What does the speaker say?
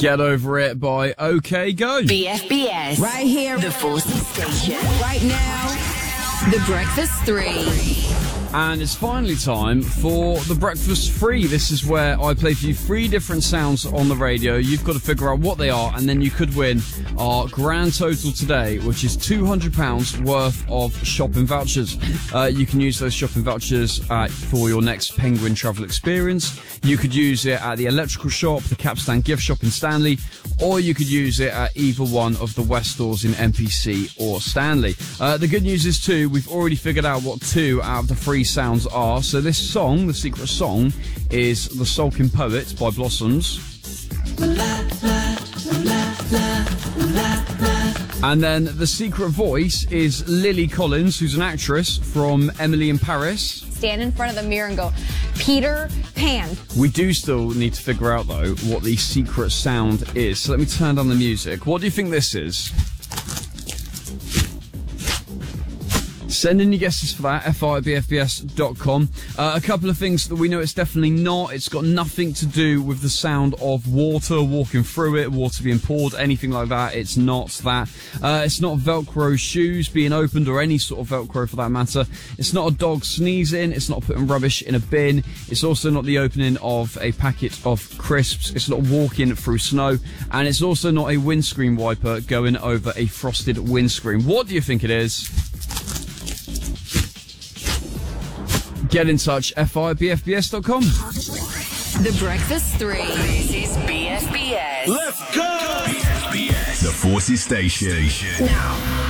Get Over It by OK Go. BFBS. Right here. The Forces Station. Right now. The Breakfast 3. And it's finally time for the Breakfast Free. This is where I play for you 3 different sounds on the radio. You've got to figure out what they are, and then you could win our grand total today, which is £200 worth of shopping vouchers. You can use those shopping vouchers for your next Penguin travel experience. You could use it at the electrical shop, the Capstan gift shop in Stanley, or you could use it at either one of the West stores in MPC or Stanley. The good news is, too, we've already figured out what 2 out of the 3 sounds are. So this song, the secret song, is The Sulking Poet by Blossoms. And then the secret voice is Lily Collins, who's an actress from Emily in Paris. Stand in front of the mirror and go, Peter Pan. We do still need to figure out, though, what the secret sound is. So let me turn down the music. What do you think this is? Send in your guesses for that, fi@bfbs.com. A couple of things that we know it's definitely not. It's got nothing to do with the sound of water walking through it, water being poured, anything like that. It's not that. It's not Velcro shoes being opened or any sort of Velcro for that matter. It's not a dog sneezing. It's not putting rubbish in a bin. It's also not the opening of a packet of crisps. It's not walking through snow. And it's also not a windscreen wiper going over a frosted windscreen. What do you think it is? Get in touch, fi@bfbs.com. The Breakfast 3. This is BFBS. Let's go! BFBS, the Forces Station. Now.